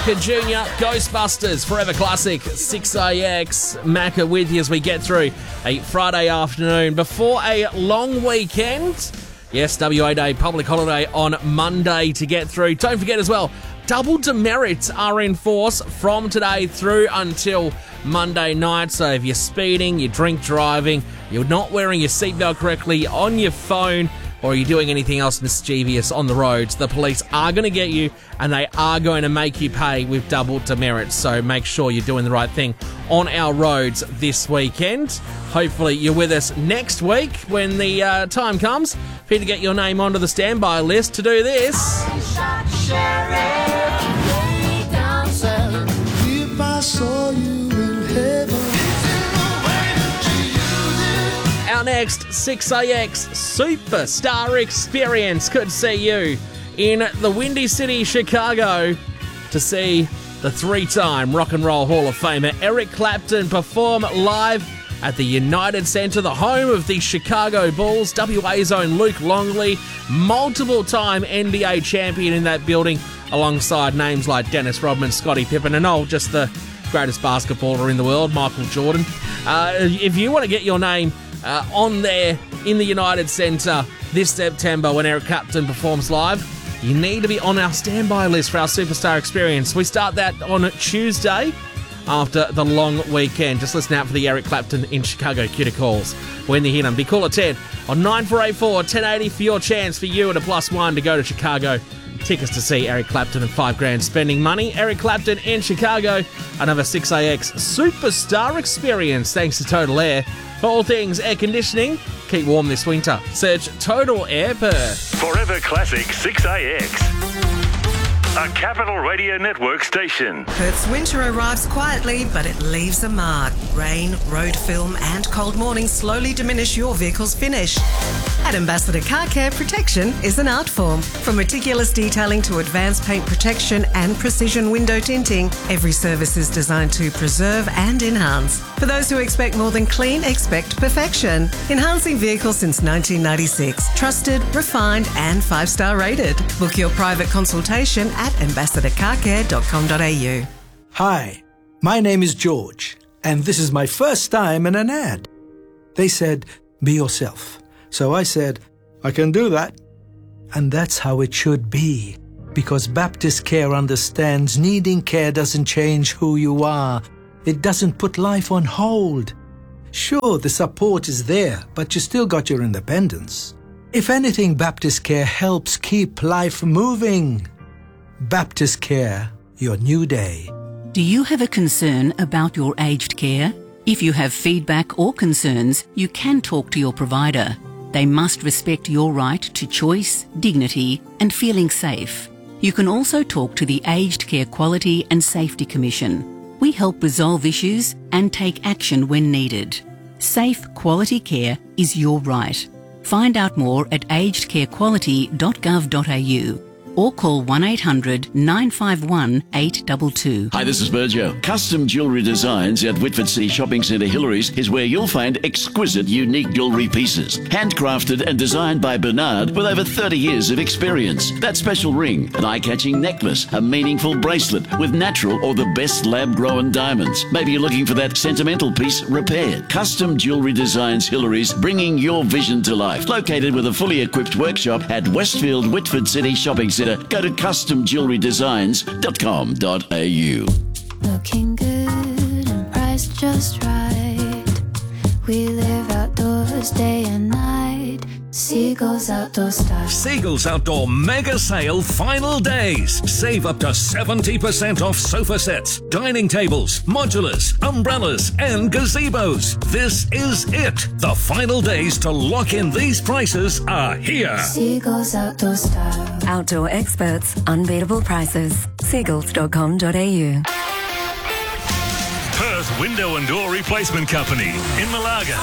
Macca Jr., Ghostbusters, Forever Classic, 6AX, Macca with you as we get through a Friday afternoon before a long weekend. Yes, WA Day, public holiday on Monday to get through. Don't forget as well, double demerits are in force from today through until Monday night. So if you're speeding, you're drink driving, you're not wearing your seatbelt correctly on your phone, or you're doing anything else mischievous on the roads, the police are going to get you and they are going to make you pay with double demerits. So make sure you're doing the right thing on our roads this weekend. Hopefully you're with us next week when the time comes for you to get your name onto the standby list to do this. If I saw you in heaven. Our next 6AX Superstar Experience could see you in the Windy City, Chicago, to see the three-time Rock and Roll Hall of Famer Eric Clapton perform live at the United Centre, the home of the Chicago Bulls. WA's own Luke Longley, multiple-time NBA champion in that building, alongside names like Dennis Rodman, Scottie Pippen, and just the greatest basketballer in the world, Michael Jordan. If you want to get your name on there in the United Centre this September when Eric Clapton performs live, you need to be on our standby list for our Superstar Experience. We start that on Tuesday after the long weekend. Just listen out for the Eric Clapton in Chicago Cutie calls when you hear them. Be cool at 10 on 9484 1080 for your chance for you at a +1 to go to Chicago. Tickets to see Eric Clapton and $5,000 spending money. Eric Clapton in Chicago. Another 6AX Superstar Experience thanks to Total Air. For all things air conditioning, keep warm this winter. Search Total Air Perth. Forever Classic 6AX. A Capital Radio Network station. Perth's winter arrives quietly, but it leaves a mark. Rain, road film and cold mornings slowly diminish your vehicle's finish. At Ambassador Car Care, protection is an art form. From meticulous detailing to advanced paint protection and precision window tinting, every service is designed to preserve and enhance. For those who expect more than clean, expect perfection. Enhancing vehicles since 1996. Trusted, refined and 5-star rated. Book your private consultation at ambassadorcarcare.com.au. Hi, my name is George, and this is my first time in an ad. They said, be yourself. So I said, I can do that. And that's how it should be, because Baptist Care understands needing care doesn't change who you are. It doesn't put life on hold. Sure, the support is there, but you still got your independence. If anything, Baptist Care helps keep life moving. Baptist Care, your new day. Do you have a concern about your aged care? If you have feedback or concerns, you can talk to your provider. They must respect your right to choice, dignity and feeling safe. You can also talk to the Aged Care Quality and Safety Commission. We help resolve issues and take action when needed. Safe, quality care is your right. Find out more at agedcarequality.gov.au or call 1-800-951-822. Hi, this is Bergio. Custom Jewellery Designs at Whitford City Shopping Centre Hillary's is where you'll find exquisite, unique jewellery pieces. Handcrafted and designed by Bernard with over 30 years of experience. That special ring, an eye-catching necklace, a meaningful bracelet with natural or the best lab-grown diamonds. Maybe you're looking for that sentimental piece repaired. Custom Jewellery Designs Hillary's, bringing your vision to life. Located with a fully equipped workshop at Westfield Whitford City Shopping Centre. Go to customjewellerydesigns.com.au. Looking good and priced just right. We live outdoors day and night. Seagulls Outdoor Style. Seagulls Outdoor Mega Sale Final Days. Save up to 70% off sofa sets, dining tables, modulars, umbrellas and gazebos. This is it. The final days to lock in these prices are here. Seagulls Outdoor Style. Outdoor experts, unbeatable prices. Seagulls.com.au. Perth Window and Door Replacement Company in Malaga.